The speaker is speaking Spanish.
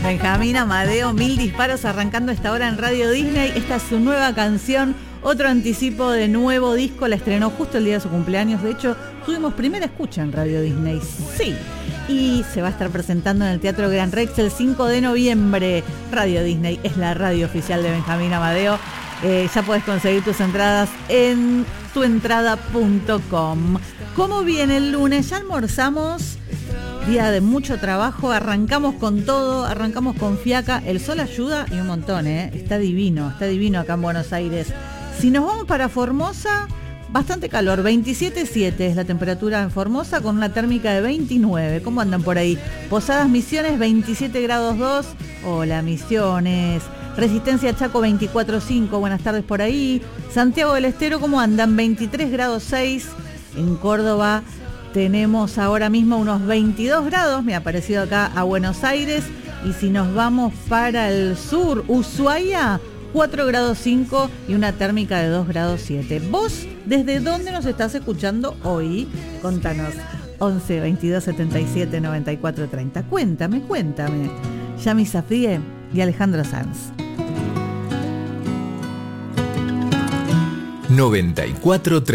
Benjamín Amadeo, Mil Disparos, arrancando esta hora en Radio Disney. Esta es su nueva canción, otro anticipo de nuevo disco. La estrenó justo el día de su cumpleaños. De hecho, tuvimos primera escucha en Radio Disney. Sí. Y se va a estar presentando en el Teatro Gran Rex el 5 de noviembre. Radio Disney es la radio oficial de Benjamín Amadeo. Ya puedes conseguir tus entradas en tuentrada.com. ¿Cómo viene el lunes? Ya almorzamos. Día de mucho trabajo, arrancamos con todo, arrancamos con fiaca, el sol ayuda y un montón, está divino acá en Buenos Aires. Si nos vamos para Formosa, bastante calor, 27,7 es la temperatura en Formosa con una térmica de 29. ¿Cómo andan por ahí? Posadas Misiones, 27 grados 2. Hola Misiones. Resistencia Chaco, 24,5. Buenas tardes por ahí. Santiago del Estero, ¿cómo andan? 23 grados 6. En Córdoba tenemos ahora mismo unos 22 grados, me ha parecido acá a Buenos Aires. Y si nos vamos para el sur, Ushuaia, 4 grados 5 y una térmica de 2 grados 7. ¿Vos desde dónde nos estás escuchando hoy? Contanos. 11 22 77 94 30. Cuéntame. Yami Safie y Alejandro Sanz. 94